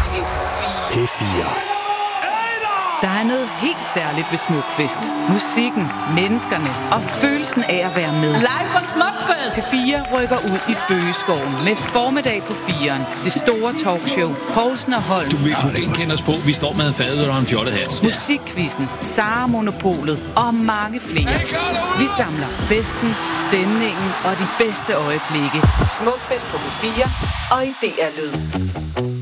P4. Der er noget helt særligt ved Smukfest. Musikken, menneskerne og følelsen af at være med. Live fra Smukfest! P4 rykker ud i Bøgeskoven med formiddag på 4'eren. Det store talkshow. Poulsen og Holm. Du vil kunne genkende os på. Vi står med en fadøl og en fjollet hat. Musikquizzen, Sara Monopolet og mange flere. Vi samler festen, stemningen og de bedste øjeblikke. Smukfest på P4 og i DR Lyd.